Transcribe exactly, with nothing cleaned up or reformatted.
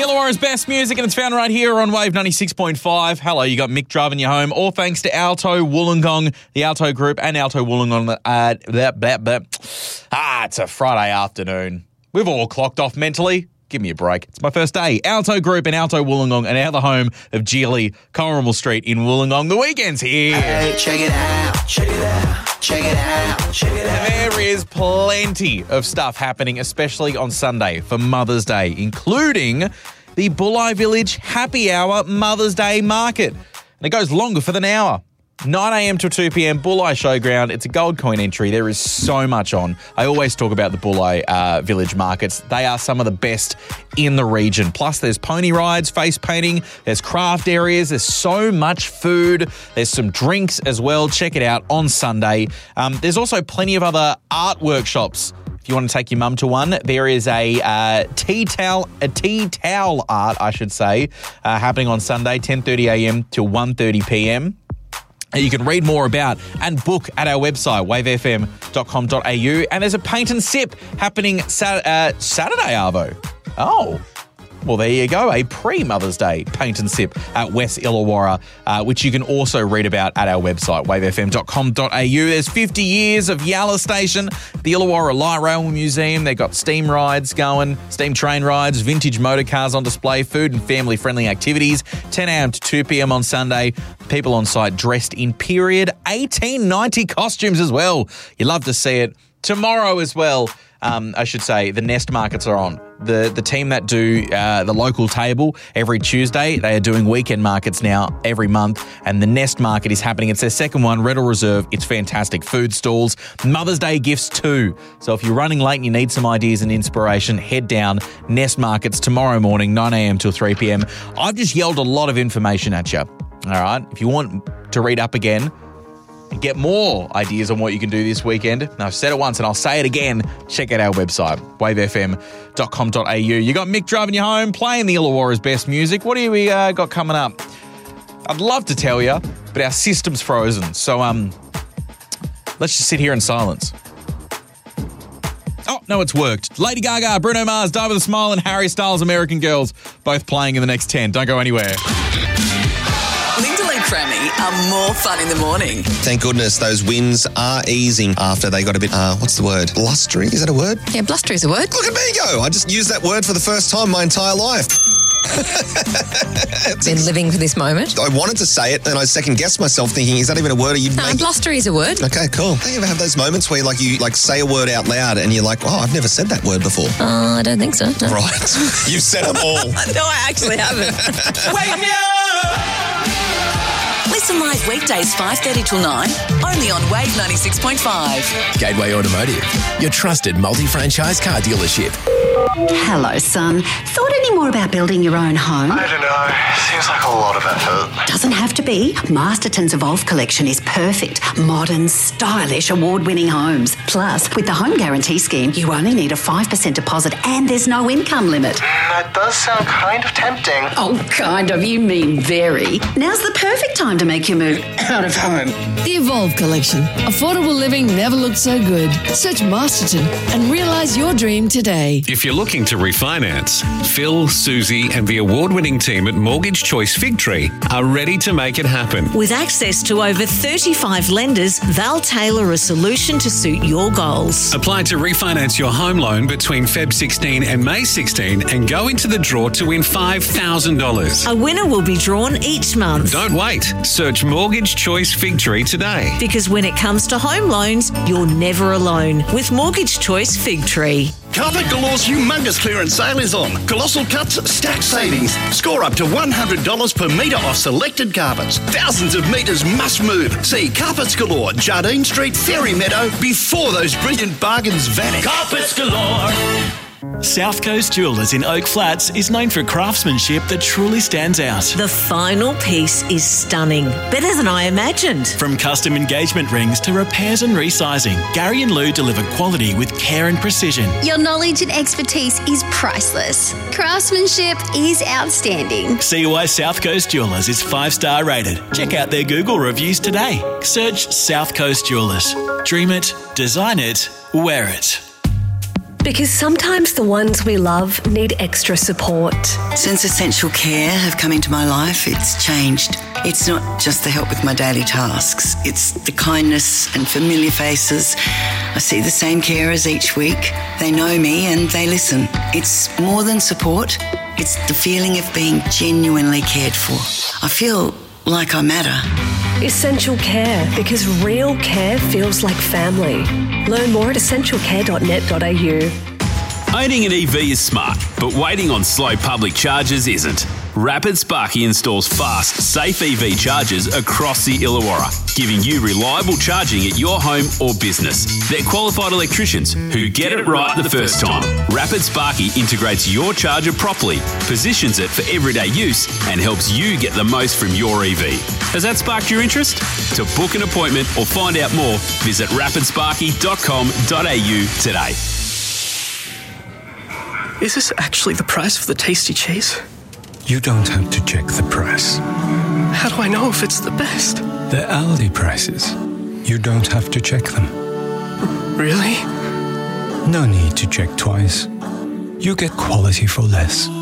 Illawarra's best music, and it's found right here on Wave ninety-six point five. Hello, you got Mick driving you home, all thanks to Alto Wollongong, the Alto Group, and Alto Wollongong. Uh, blah, blah, blah. Ah, it's a Friday afternoon. We've all clocked off mentally. Give me a break. It's my first day. Alto Group and Alto Wollongong, and now the home of Geely, Corrimal Street in Wollongong. The weekend's here. Hey, check it out, check it out, check it out, check it out. There is plenty of stuff happening, especially on Sunday for Mother's Day, including the Bulli Village Happy Hour Mother's Day Market. And it goes longer for an hour. nine a.m. to two p.m, Bulli Showground. It's a gold coin entry. There is so much on. I always talk about the Bulli uh, Village markets. They are some of the best in the region. Plus, there's pony rides, face painting, there's craft areas, there's so much food, there's some drinks as well. Check it out on Sunday. Um, there's also plenty of other art workshops. If you want to take your mum to one, there is a uh, tea towel, a tea towel art, I should say, uh, happening on Sunday, ten thirty a.m. to one thirty p.m. You can read more about and book at our website, wave f m dot com dot a u. And there's a paint and sip happening sat- uh, Saturday, Arvo. Oh, well, there you go. A pre-Mother's Day paint and sip at West Illawarra, uh, which you can also read about at our website, wave f m dot com dot a u. There's fifty years of Yalla Station, the Illawarra Light Rail Museum. They've got steam rides going, steam train rides, vintage motor cars on display, food and family-friendly activities, ten a.m. to two p.m. on Sunday. People on site dressed in period eighteen ninety costumes as well. You love to see it. Tomorrow as well, um, I should say, the Nest markets are on. The the team that do uh, the local table every Tuesday, they are doing weekend markets now every month, and the Nest market is happening. It's their second one, Redall Reserve. It's fantastic. Food stalls, Mother's Day gifts too. So if you're running late and you need some ideas and inspiration, head down. Nest markets tomorrow morning, nine a.m. till three p.m. I've just yelled a lot of information at you. All right? If you want to read up again, get more ideas on what you can do this weekend. Now, I've said it once and I'll say it again. Check out our website, wave f m dot com dot a u. You got Mick driving you home, playing the Illawarra's best music. What do we uh, got coming up? I'd love to tell you, but our system's frozen. So um, let's just sit here in silence. Oh, no, it's worked. Lady Gaga, Bruno Mars, Die With A Smile, and Harry Styles, American Girls, both playing in the next ten. Don't go anywhere. Linda and Crammy are more fun in the morning. Thank goodness those winds are easing after they got a bit, uh, what's the word? Blustery? Is that a word? Yeah, blustery is a word. Look at me go. I just used that word for the first time my entire life. Been living for this moment. I wanted to say it and I second guessed myself thinking, is that even a word? Are you No, making... blustery is a word. Okay, cool. Do you ever have those moments where you like you like say a word out loud and you're like, oh, I've never said that word before? Uh, I don't think so. No. Right. You've said them all. No, I actually haven't. Wake me up! Listen live weekdays five thirty till nine, only on Wave ninety-six point five. Gateway Automotive, your trusted multi-franchise car dealership. Hello, son. Thought any more about building your own home? I don't know. Seems like a lot of effort. Doesn't have to be. Masterton's Evolve collection is perfect. Modern, stylish, award-winning homes. Plus, with the home guarantee scheme, you only need a five percent deposit and there's no income limit. That does sound kind of tempting. Oh, kind of. You mean very. Now's the perfect time to make your move out of home. The Evolve collection. Affordable living never looked so good. Search Masterton and realise your dream today. If you're looking to refinance, Phil, Susie and the award-winning team at Mortgage Choice Figtree are ready to make it happen. With access to over thirty-five lenders, they'll tailor a solution to suit your goals. Apply to refinance your home loan between February sixteenth and May sixteenth and go into the draw to win five thousand dollars. A winner will be drawn each month. Don't wait. Search Mortgage Choice Figtree today. Because when it comes to home loans, you're never alone with Mortgage Choice Figtree. Carpet Galore's humongous clearance sale is on. Colossal cuts, stack savings. Score up to one hundred dollars per metre off selected carpets. Thousands of metres must move. See Carpets Galore, Jardine Street, Ferry Meadow, before those brilliant bargains vanish. Carpets Galore. South Coast Jewellers in Oak Flats is known for craftsmanship that truly stands out. The final piece is stunning. Better than I imagined. From custom engagement rings to repairs and resizing, Gary and Lou deliver quality with care and precision. Your knowledge and expertise is priceless. Craftsmanship is outstanding. See why South Coast Jewellers is five-star rated. Check out their Google reviews today. Search South Coast Jewellers. Dream it, design it, wear it. Because sometimes the ones we love need extra support. Since Essential Care have come into my life, it's changed. It's not just the help with my daily tasks. It's the kindness and familiar faces. I see the same carers each week. They know me and they listen. It's more than support. It's the feeling of being genuinely cared for. I feel like I matter. Essential Care, because real care feels like family. Learn more at essential care dot net dot a u. Owning an E V is smart, but waiting on slow public charges isn't. Rapid Sparky installs fast, safe E V chargers across the Illawarra, giving you reliable charging at your home or business. They're qualified electricians who get it right the first time. Rapid Sparky integrates your charger properly, positions it for everyday use, and helps you get the most from your E V. Has that sparked your interest? To book an appointment or find out more, visit rapid sparky dot com dot a u today. Is this actually the price for the tasty cheese? You don't have to check the price. How do I know if it's the best? The Aldi prices. You don't have to check them. Really? No need to check twice. You get quality for less.